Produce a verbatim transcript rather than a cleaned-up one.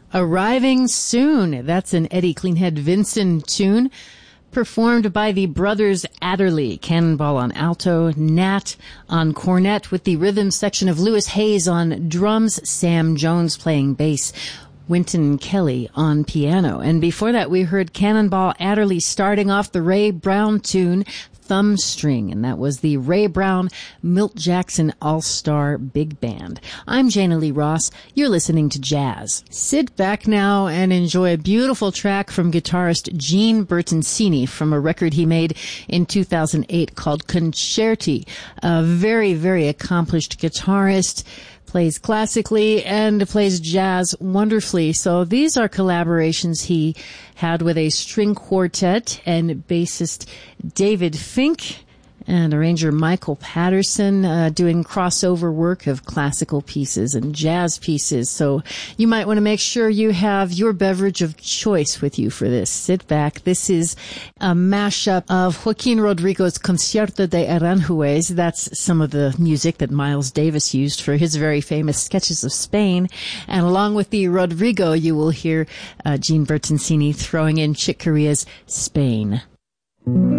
Arriving Soon. That's an Eddie Cleanhead Vinson tune, performed by the brothers Adderley. Cannonball on alto, Nat on cornet, with the rhythm section of Lewis Hayes on drums, Sam Jones playing bass, Wynton Kelly on piano. And before that, we heard Cannonball Adderley starting off the Ray Brown tune, Thumb String, and that was the Ray Brown Milt Jackson All-Star Big Band. I'm Jana Lee Ross. You're listening to Jazz. Sit back now and enjoy a beautiful track from guitarist Gene Bertoncini from a record he made in two thousand eight called Concerti. A very, very accomplished guitarist, plays classically and plays jazz wonderfully. So these are collaborations he had with a string quartet and bassist David Fink and arranger Michael Patterson, uh, doing crossover work of classical pieces and jazz pieces. So you might want to make sure you have your beverage of choice with you for this. Sit back. This is a mashup of Joaquin Rodrigo's Concierto de Aranjuez. That's some of the music that Miles Davis used for his very famous Sketches of Spain. And along with the Rodrigo, you will hear uh, Gene Bertoncini throwing in Chick Corea's Spain.